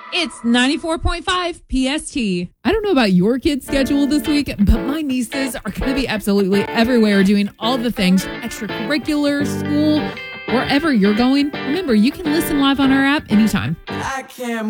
It's 94.5 PST. I don't know about your kids' schedule this week, but my nieces are going to be absolutely everywhere doing all the things, extracurricular, school, wherever you're going. Remember, you can listen live on our app anytime. I can't